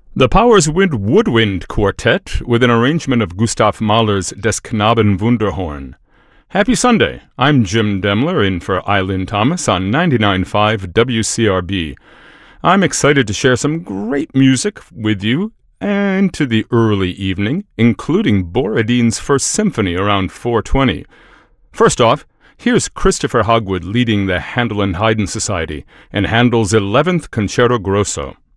The Powers Wind Woodwind Quartet with an arrangement of Gustav Mahler's Des Knaben Wunderhorn. Happy Sunday. I'm Jim Demler in for Eileen Thomas on 99.5 WCRB. I'm excited to share some great music with you and to the early evening, including Borodin's First Symphony around 4:20. First off, here's Christopher Hogwood leading the Handel and Haydn Society and Handel's 11th Concerto Grosso.